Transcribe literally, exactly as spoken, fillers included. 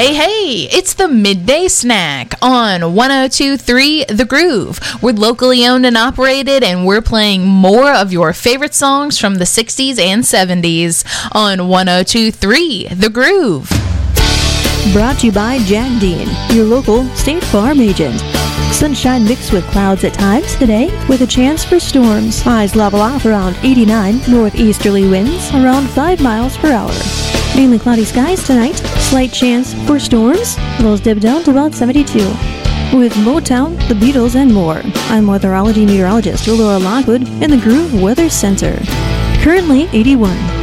Hey, hey, it's the Midday Snack on one oh two point three The Groove. We're locally owned and operated, and we're playing more of your favorite songs from the sixties and seventies on one oh two point three The Groove. Brought to you by Jack Dean, your local State Farm agent. Sunshine mixed with clouds at times today, with a chance for storms. Highs level off around eighty-nine, northeasterly winds around five miles per hour. Mainly cloudy skies tonight, slight chance for storms. Lows dip down to about seventy-two. With Motown, the Beatles, and more, I'm weatherology meteorologist Laura Lockwood in the Groove Weather Center. Currently eighty-one.